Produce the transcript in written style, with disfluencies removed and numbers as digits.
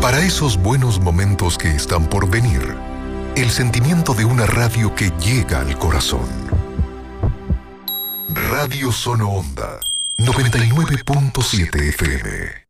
Para esos buenos momentos que están por venir, el sentimiento de una radio que llega al corazón. Radio Sono Onda, 99.7 FM.